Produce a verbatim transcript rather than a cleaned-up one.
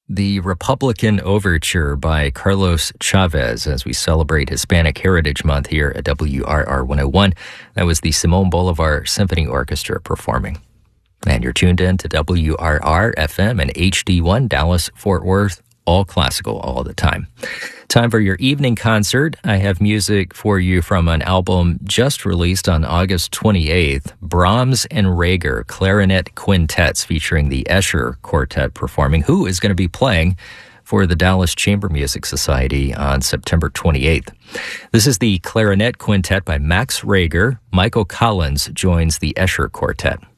The Republican Overture by Carlos Chavez as we celebrate Hispanic Heritage Month here at W R R one oh one. That was the Simon Bolivar Symphony Orchestra performing. And you're tuned in to W R R F M and H D one, Dallas, Fort Worth, all classical all the time. Time for your evening concert. I have music for you from an album just released on August twenty-eighth, Brahms and Reger Clarinet Quintets, featuring the Escher Quartet performing, who is going to be playing for the Dallas Chamber Music Society on September twenty-eighth. This is the Clarinet Quintet by Max Reger. Michael Collins joins the Escher Quartet.